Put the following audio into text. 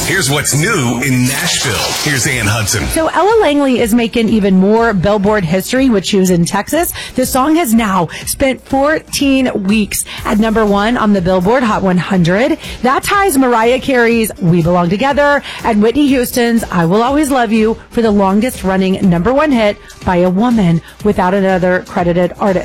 Here's what's new in Nashville. Here's Ann Hudson. So Ella Langley is making even more Billboard history, which she was in Texas. The song has now spent 14 weeks at number 1 on the Billboard Hot 100. That ties Mariah Carey's We Belong Together and Whitney Houston's I Will Always Love You for the longest running number 1 hit by a woman without another credited artist.